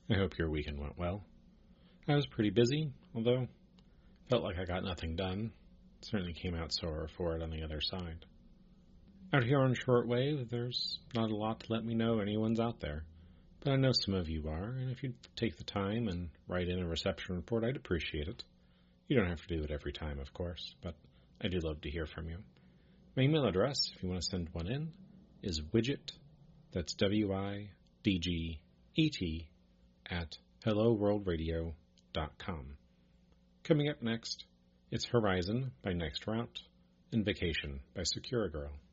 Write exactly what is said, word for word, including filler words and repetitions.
I hope your weekend went well. I was pretty busy, although felt like I got nothing done. Certainly came out sore for it on the other side. Out here on shortwave, there's not a lot to let me know anyone's out there, but I know some of you are, and if you'd take the time and write in a reception report, I'd appreciate it. You don't have to do it every time, of course, but I do love to hear from you. My email address, if you want to send one in, is widget, that's W I D G E T, at hello world radio dot com. Coming up next, it's Horizon by Next Route and Vacation by Secura Girl.